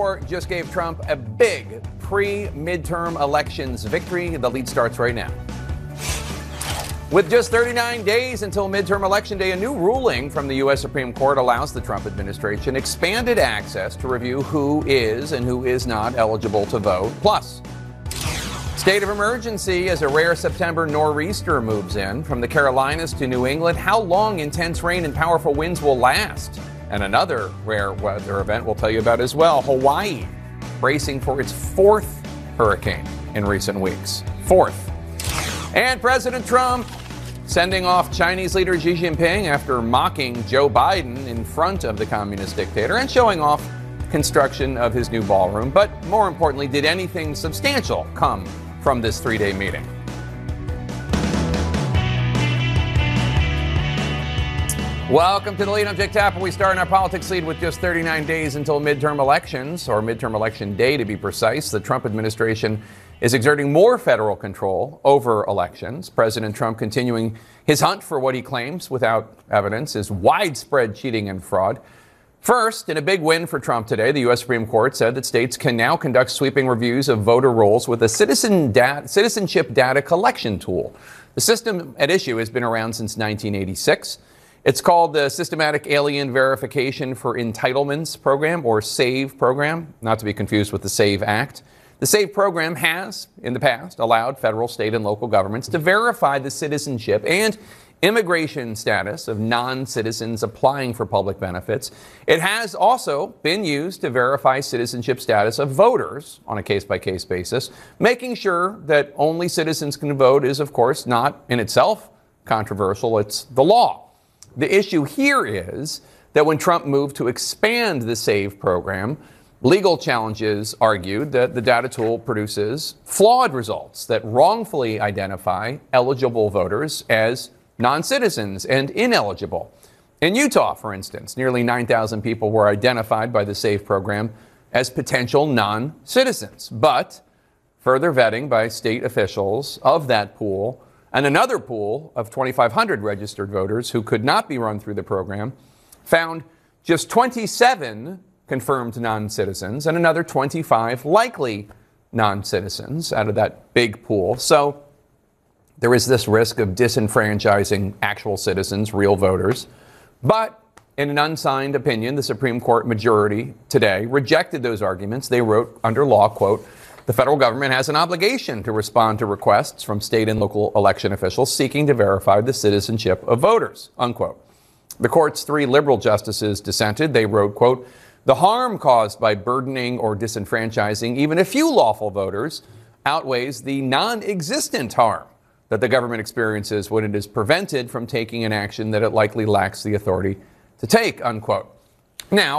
court just gave Trump a big pre-midterm elections victory. The lead starts right now. With just 39 days until midterm election day, a new ruling from the U.S. Supreme Court allows the Trump administration expanded access to review who is and who is not eligible to vote. Plus, state of emergency as a rare September nor'easter moves in. From the Carolinas to New England, how long intense rain and powerful winds will last? And another rare weather event we'll tell you about as well. Hawaii bracing for its fourth hurricane in recent weeks. Fourth. And President Trump sending off Chinese leader Xi Jinping after mocking Joe Biden in front of the communist dictator and showing off construction of his new ballroom. But more importantly, did anything substantial come from this three-day meeting? Welcome to The Lead. I'm Jake Tapper. We start in our politics lead with just 39 days until midterm elections, or midterm election day to be precise. The Trump administration is exerting more federal control over elections. President Trump continuing his hunt for what he claims, without evidence, is widespread cheating and fraud. First, in a big win for Trump today, the U.S. Supreme Court said that states can now conduct sweeping reviews of voter rolls with a citizenship data collection tool. The system at issue has been around since 1986. It's called the Systematic Alien Verification for Entitlements Program, or SAVE program, not to be confused with the SAVE Act. The SAVE program has, in the past, allowed federal, state, and local governments to verify the citizenship and immigration status of non-citizens applying for public benefits. It has also been used to verify citizenship status of voters on a case-by-case basis. Making sure that only citizens can vote is, of course, not in itself controversial. It's the law. The issue here is that when Trump moved to expand the SAVE program, legal challenges argued that the data tool produces flawed results that wrongfully identify eligible voters as non-citizens and ineligible. In Utah, for instance, nearly 9,000 people were identified by the SAVE program as potential non-citizens. But further vetting by state officials of that pool and another pool of 2,500 registered voters who could not be run through the program found just 27 confirmed non-citizens and another 25 likely non-citizens out of that big pool. So there is this risk of disenfranchising actual citizens, real voters. But in an unsigned opinion, the Supreme Court majority today rejected those arguments. They wrote under law, quote, "The federal government has an obligation to respond to requests from state and local election officials seeking to verify the citizenship of voters," unquote. The court's three liberal justices dissented. They wrote, quote, "The harm caused by burdening or disenfranchising even a few lawful voters outweighs the non-existent harm that the government experiences when it is prevented from taking an action that it likely lacks the authority to take," unquote. Now,